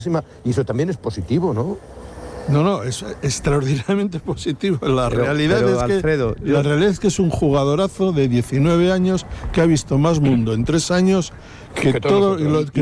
Y eso también es positivo, ¿no? No, es extraordinariamente positivo. La realidad es que es un jugadorazo de 19 años que ha visto más mundo en 3 años que todo